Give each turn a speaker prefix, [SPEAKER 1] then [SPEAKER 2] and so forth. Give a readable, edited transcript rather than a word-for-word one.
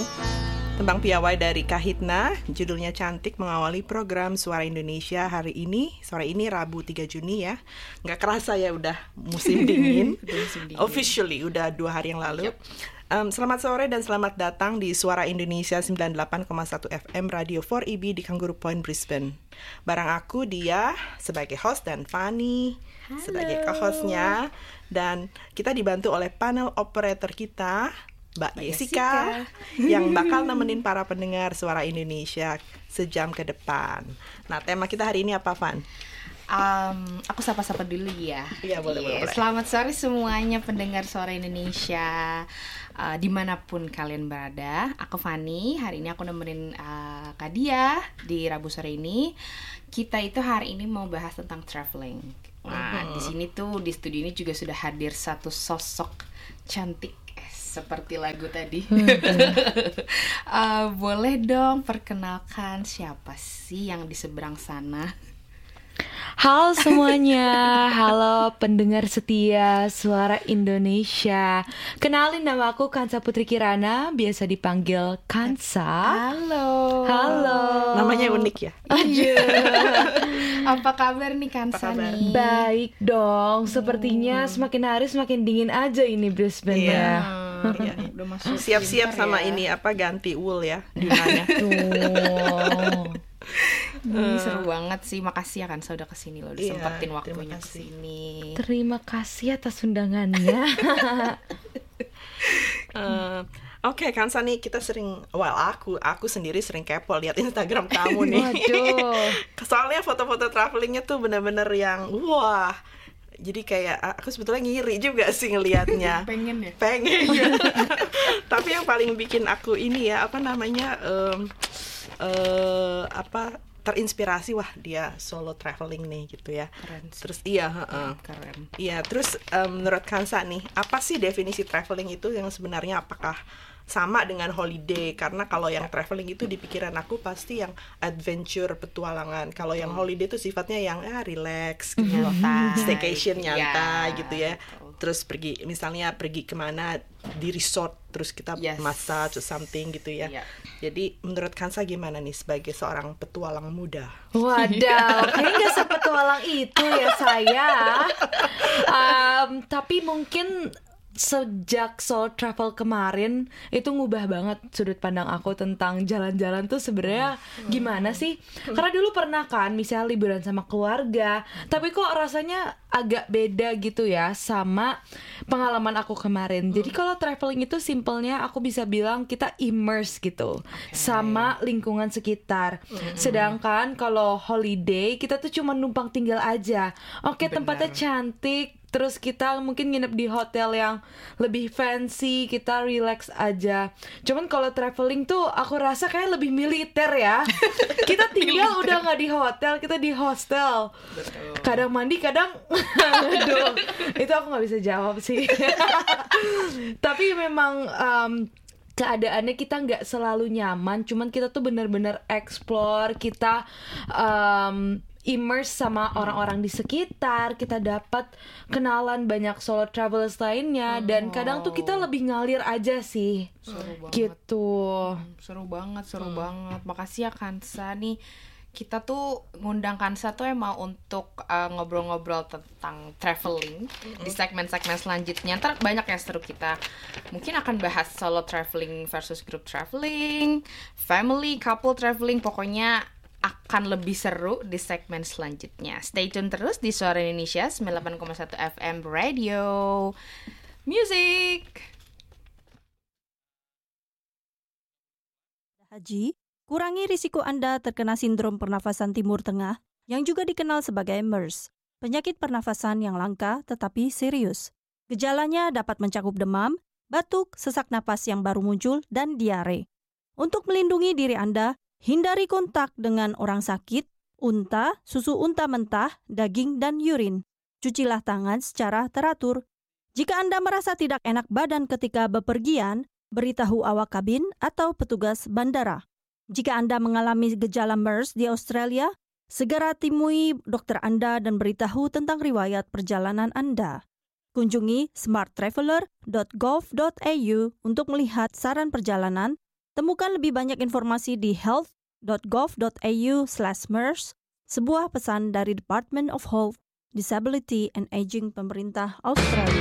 [SPEAKER 1] Tembang piawai dari Kahitna, judulnya Cantik, mengawali program Suara Indonesia hari ini. Sore ini Rabu 3 Juni ya. Nggak kerasa ya udah musim dingin. Officially udah 2 hari yang lalu. Selamat sore dan selamat datang di Suara Indonesia 98,1 FM Radio 4EB di Kangaroo Point, Brisbane. Barang aku Dia sebagai host dan Fanny sebagai co-hostnya. Dan kita dibantu oleh panel operator kita, Mbak Jessica, yang bakal nemenin para pendengar Suara Indonesia sejam ke depan. Nah, tema kita hari ini apa, Van?
[SPEAKER 2] Aku sapa-sapa dulu ya.
[SPEAKER 1] Iya, boleh.
[SPEAKER 2] Selamat sore semuanya pendengar Suara Indonesia, dimanapun kalian berada. Aku Fanny, hari ini aku nemenin Kak Dia di Rabu sore ini. Kita itu hari ini mau bahas tentang traveling. Nah, di sini tuh di studio ini juga sudah hadir satu sosok cantik seperti lagu tadi. Boleh dong perkenalkan siapa sih yang di seberang sana?
[SPEAKER 3] Halo semuanya, halo pendengar setia Suara Indonesia. Kenalin, nama aku Kansa Putri Kirana, biasa dipanggil Kansa. Halo.
[SPEAKER 1] Namanya unik ya?
[SPEAKER 3] Iya.
[SPEAKER 2] Apa kabar nih Kansa nih?
[SPEAKER 3] Baik dong, sepertinya semakin hari semakin dingin aja ini Brisbane ya.
[SPEAKER 1] Iya.
[SPEAKER 2] Udah masuk
[SPEAKER 1] Siap-siap
[SPEAKER 2] winter
[SPEAKER 1] sama
[SPEAKER 2] ya.
[SPEAKER 1] ini ganti wool ya dunanya.
[SPEAKER 2] Seru banget sih, makasih ya kan sudah kesini loh, disempetin waktunya kesini.
[SPEAKER 3] Terima kasih atas undangannya.
[SPEAKER 1] Oke, Kansa nih kita sering, aku sendiri sering kepo lihat Instagram kamu nih.
[SPEAKER 3] Waduh.
[SPEAKER 1] Soalnya foto-foto travelingnya tuh bener-bener yang wah. Jadi kayak aku sebetulnya ngiri juga sih ngelihatnya.
[SPEAKER 2] Pengen.
[SPEAKER 1] Tapi yang paling bikin aku ini ya terinspirasi, wah dia solo traveling nih gitu ya.
[SPEAKER 2] Keren sih.
[SPEAKER 1] Terus
[SPEAKER 2] Keren.
[SPEAKER 1] iya, terus menurut Kansa nih, apa sih definisi traveling itu yang sebenarnya, apakah sama dengan holiday? Karena kalau yang traveling itu di pikiran aku pasti yang adventure, petualangan. Kalau yang holiday itu sifatnya yang relax gitu, staycation nyantai gitu ya. Terus misalnya pergi kemana di resort, terus kita massage or something gitu ya. Jadi menurut Kansa gimana nih sebagai seorang petualang muda?
[SPEAKER 3] Wadaw, kayaknya gak sepetualang itu ya saya. Tapi mungkin sejak solo travel kemarin itu ngubah banget sudut pandang aku tentang jalan-jalan tuh sebenarnya gimana sih. Karena dulu pernah kan misalnya liburan sama keluarga, tapi kok rasanya agak beda gitu ya sama pengalaman aku kemarin. Jadi kalau traveling itu simpelnya aku bisa bilang kita immerse gitu sama lingkungan sekitar. Sedangkan kalau holiday kita tuh cuma numpang tinggal aja. Oke, tempatnya cantik, terus kita mungkin nginep di hotel yang lebih fancy, kita relax aja. Cuman kalau traveling tuh aku rasa kayak lebih militer ya. Kita tinggal udah gak di hotel, kita di hostel. Kadang mandi, kadang aduh, itu aku gak bisa jawab sih. Tapi memang keadaannya kita nggak selalu nyaman, cuman kita tuh benar-benar explore, kita immerse sama orang-orang di sekitar, kita dapat kenalan banyak solo travelers lainnya, dan kadang tuh kita lebih ngalir aja sih.
[SPEAKER 2] Seru banget.
[SPEAKER 3] Gitu.
[SPEAKER 2] Seru banget. Makasih ya Kansa nih. Kita tuh ngundang Kansa tuh emang untuk ngobrol-ngobrol tentang traveling di segmen-segmen selanjutnya. Ntar banyak yang seru, kita mungkin akan bahas solo traveling versus group traveling, family, couple traveling, pokoknya akan lebih seru di segmen selanjutnya. Stay tune terus di Suara Indonesia 98,1 FM Radio Music.
[SPEAKER 4] Haji, kurangi risiko Anda terkena sindrom pernafasan Timur Tengah yang juga dikenal sebagai MERS, penyakit pernafasan yang langka tetapi serius. Gejalanya dapat mencakup demam, batuk, sesak napas yang baru muncul, dan diare. Untuk melindungi diri Anda, hindari kontak dengan orang sakit, unta, susu unta mentah, daging, dan urin. Cucilah tangan secara teratur. Jika Anda merasa tidak enak badan ketika bepergian, beritahu awak kabin atau petugas bandara. Jika Anda mengalami gejala MERS di Australia, segera temui dokter Anda dan beritahu tentang riwayat perjalanan Anda. Kunjungi smarttraveler.gov.au untuk melihat saran perjalanan Temukan lebih banyak informasi di health.gov.au/MERS, sebuah pesan dari Department of Health, Disability and Aging Pemerintah Australia.